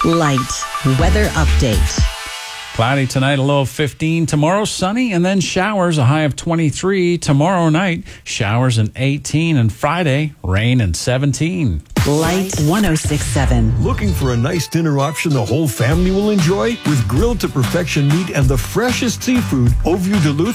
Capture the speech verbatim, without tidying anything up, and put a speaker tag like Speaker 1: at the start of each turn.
Speaker 1: Light weather update.
Speaker 2: Cloudy tonight, a low of fifteen. Tomorrow, sunny, and then showers, a high of twenty-three. Tomorrow night, showers and eighteen. And Friday, rain and seventeen.
Speaker 1: Light one oh six point seven.
Speaker 3: Looking for a nice dinner option the whole family will enjoy? With grilled to perfection meat and the freshest seafood, Overview Duluth